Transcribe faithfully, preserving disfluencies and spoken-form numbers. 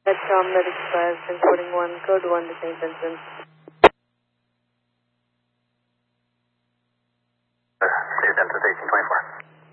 At Tom Med Express, importing one, code one to Saint Vincent. Saint Vincent, eighteen twenty-four.